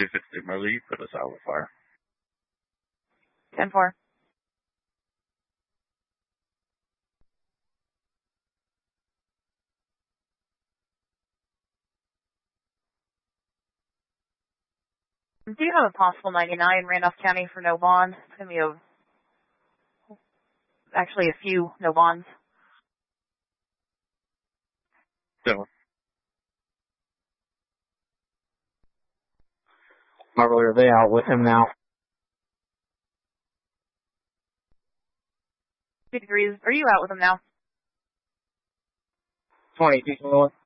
250 Merle, you put us out with fire. 10-4. Do you have a possible 99 in Randolph County for no bond? It's going to be actually a few no bonds. 7. Marvel, are they out with him now? 2 degrees. Are you out with him now? 20, North.